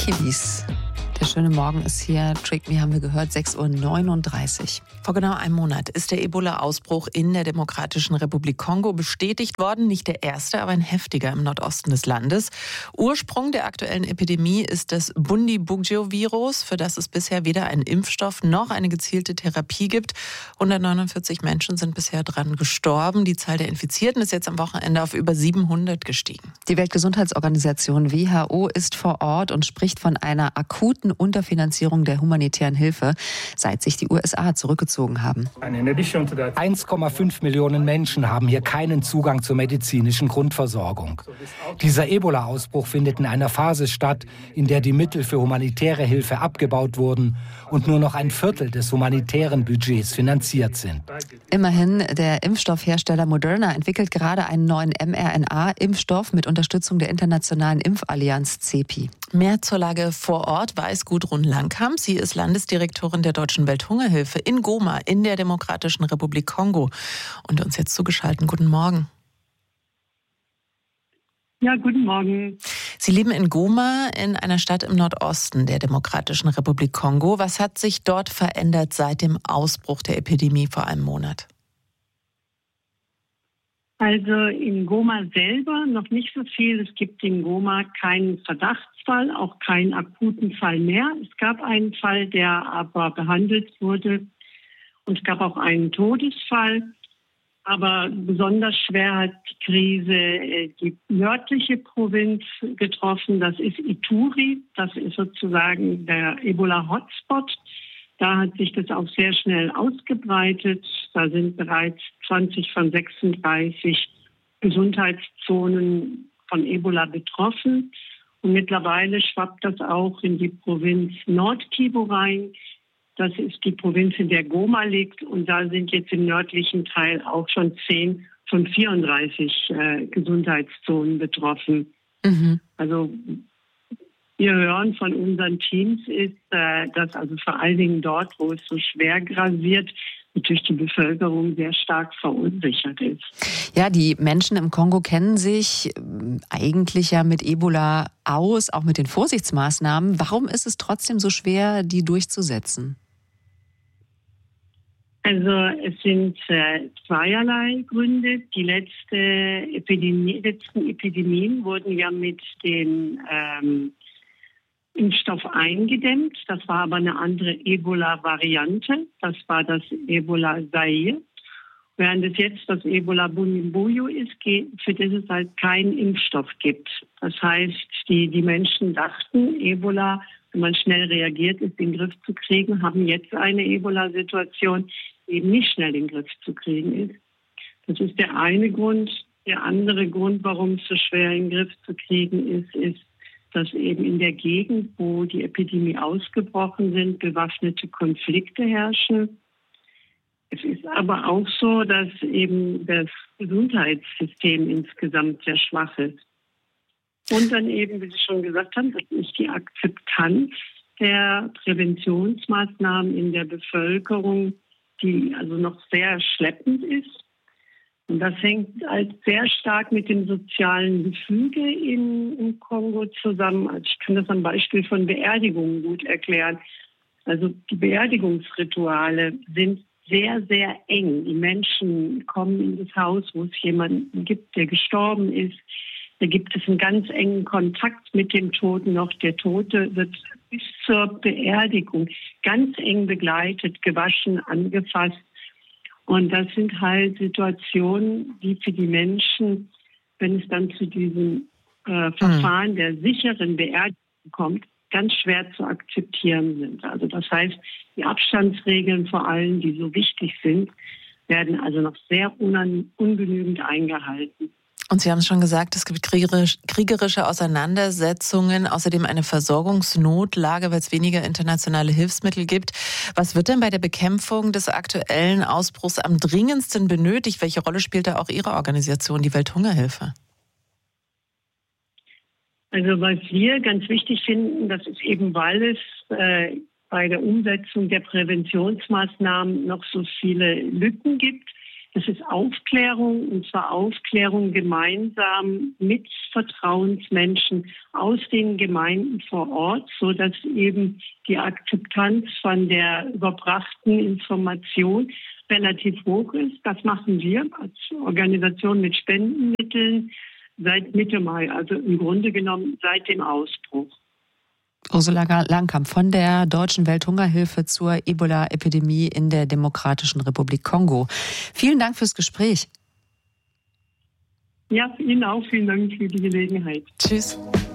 Kiwis. Der schöne Morgen ist hier. Trick Me haben wir gehört, 6:39 Uhr. Vor genau einem Monat ist der Ebola-Ausbruch in der Demokratischen Republik Kongo bestätigt worden. Nicht der erste, aber ein heftiger im Nordosten des Landes. Ursprung der aktuellen Epidemie ist das Bundibugyo-Virus, für das es bisher weder einen Impfstoff noch eine gezielte Therapie gibt. 149 Menschen sind bisher dran gestorben. Die Zahl der Infizierten ist jetzt am Wochenende auf über 700 gestiegen. Die Weltgesundheitsorganisation WHO ist vor Ort und spricht von einer akuten Unterfinanzierung der humanitären Hilfe, seit sich die USA zurückgezogen haben. 1,5 Millionen Menschen haben hier keinen Zugang zur medizinischen Grundversorgung. Dieser Ebola-Ausbruch findet in einer Phase statt, in der die Mittel für humanitäre Hilfe abgebaut wurden und nur noch ein Viertel des humanitären Budgets finanziert sind. Immerhin, der Impfstoffhersteller Moderna entwickelt gerade einen neuen mRNA-Impfstoff mit Unterstützung der internationalen Impfallianz CEPI. Mehr zur Lage vor Ort weiß Gudrun Langkamp. Sie ist Landesdirektorin der Deutschen Welthungerhilfe in Goma in der Demokratischen Republik Kongo und uns jetzt zugeschaltet. Guten Morgen. Ja, guten Morgen. Sie leben in Goma, in einer Stadt im Nordosten der Demokratischen Republik Kongo. Was hat sich dort verändert seit dem Ausbruch der Epidemie vor einem Monat? Also in Goma selber noch nicht so viel. Es gibt in Goma keinen Verdachtsfall, auch keinen akuten Fall mehr. Es gab einen Fall, der aber behandelt wurde, und es gab auch einen Todesfall. Aber besonders schwer hat die Krise die nördliche Provinz getroffen. Das ist Ituri. Das ist sozusagen der Ebola-Hotspot. Da hat sich das auch sehr schnell ausgebreitet. Da sind bereits 20 von 36 Gesundheitszonen von Ebola betroffen. Und mittlerweile schwappt das auch in die Provinz Nord-Kivu rein. Das ist die Provinz, in der Goma liegt. Und da sind jetzt im nördlichen Teil auch schon 10 von 34 Gesundheitszonen betroffen. Mhm. Also wir hören von unseren Teams, ist, dass also vor allen Dingen dort, wo es so schwer grasiert, natürlich die Bevölkerung sehr stark verunsichert ist. Ja, die Menschen im Kongo kennen sich eigentlich ja mit Ebola aus, auch mit den Vorsichtsmaßnahmen. Warum ist es trotzdem so schwer, die durchzusetzen? Also es sind zweierlei Gründe. Die letzten Epidemien wurden ja mit dem Impfstoff eingedämmt. Das war aber eine andere Ebola-Variante. Das war das Ebola Zaire. Während es jetzt das Ebola Bundibugyo ist, für das es halt keinen Impfstoff gibt. Das heißt, die Menschen dachten, Ebola, wenn man schnell reagiert, ist in den Griff zu kriegen, haben jetzt eine Ebola-Situation, die eben nicht schnell in den Griff zu kriegen ist. Das ist der eine Grund. Der andere Grund, warum es so schwer in den Griff zu kriegen ist, dass eben in der Gegend, wo die Epidemie ausgebrochen sind, bewaffnete Konflikte herrschen. Es ist aber auch so, dass eben das Gesundheitssystem insgesamt sehr schwach ist. Und dann eben, wie Sie schon gesagt haben, das ist die Akzeptanz der Präventionsmaßnahmen in der Bevölkerung, die also noch sehr schleppend ist. Und das hängt halt sehr stark mit dem sozialen Gefüge im Kongo zusammen. Also ich kann das am Beispiel von Beerdigungen gut erklären. Also die Beerdigungsrituale sind sehr, sehr eng. Die Menschen kommen in das Haus, wo es jemanden gibt, der gestorben ist. Da gibt es einen ganz engen Kontakt mit dem Toten noch. Der Tote wird bis zur Beerdigung ganz eng begleitet, gewaschen, angefasst. Und das sind halt Situationen, die für die Menschen, wenn es dann zu diesem Verfahren der sicheren Beerdigung kommt, ganz schwer zu akzeptieren sind. Also das heißt, die Abstandsregeln vor allem, die so wichtig sind, werden also noch sehr ungenügend eingehalten. Und Sie haben es schon gesagt, es gibt kriegerische Auseinandersetzungen, außerdem eine Versorgungsnotlage, weil es weniger internationale Hilfsmittel gibt. Was wird denn bei der Bekämpfung des aktuellen Ausbruchs am dringendsten benötigt? Welche Rolle spielt da auch Ihre Organisation, die Welthungerhilfe? Also was wir ganz wichtig finden, das ist eben, weil es bei der Umsetzung der Präventionsmaßnahmen noch so viele Lücken gibt. Das ist Aufklärung, und zwar Aufklärung gemeinsam mit Vertrauensmenschen aus den Gemeinden vor Ort, so dass eben die Akzeptanz von der überbrachten Information relativ hoch ist. Das machen wir als Organisation mit Spendenmitteln seit Mitte Mai, also im Grunde genommen seit dem Ausbruch. Ursula Langkamp von der Deutschen Welthungerhilfe zur Ebola-Epidemie in der Demokratischen Republik Kongo. Vielen Dank fürs Gespräch. Ja, Ihnen auch vielen Dank für die Gelegenheit. Tschüss.